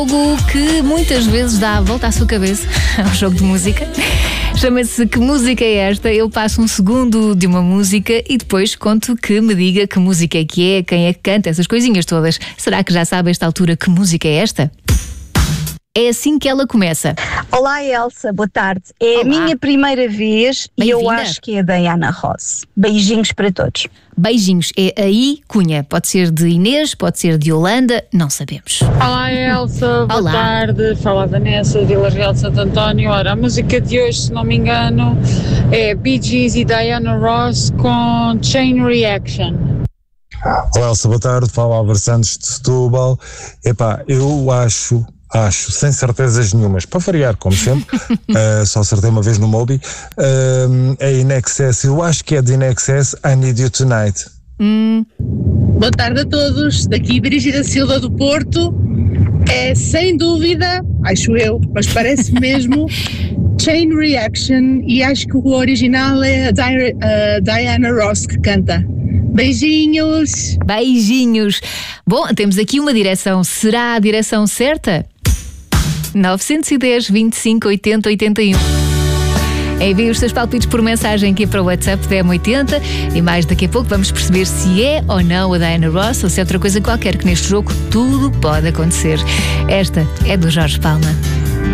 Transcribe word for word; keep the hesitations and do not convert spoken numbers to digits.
Jogo que muitas vezes dá a volta à sua cabeça, é um jogo de música. Chama-se Que Música é Esta? Eu passo um segundo de uma música e depois conto que me diga que música é que é, quem é que canta, essas coisinhas todas. Será que já sabe a esta altura que música é esta? É assim que ela começa. Olá Elsa, boa tarde. É Olá. a minha primeira vez e eu acho que é da Diana Ross. Beijinhos para todos. Beijinhos. É aí Cunha. Pode ser de Inês, pode ser de Holanda, não sabemos. Olá Elsa, boa Olá. tarde. Fala a Vanessa, Vila Real de Santo António. Ora, a música de hoje, se não me engano, é Bee Gees e Diana Ross com Chain Reaction. Olá Elsa, boa tarde. Fala Álvaro Santos de Setúbal. Epá, eu acho... Acho, sem certezas nenhumas, para variar, como sempre, uh, só acertei uma vez no Moby, uh, é In Excess, eu acho que é de In Excess, I Need You Tonight. Hum. Boa tarde a todos, daqui Brígida Silva do Porto, é sem dúvida, acho eu, mas parece mesmo, Chain Reaction, e acho que o original é a Di- a Diana Ross que canta. Beijinhos! Beijinhos. Bom, temos aqui uma direção. Será a direção certa? nove um zero, vinte e cinco, oitenta, oitenta e um. Envie os seus palpites por mensagem aqui para o WhatsApp da M oitenta e mais daqui a pouco vamos perceber se é ou não a Diana Ross ou se é outra coisa qualquer, que neste jogo tudo pode acontecer. Esta é do Jorge Palma.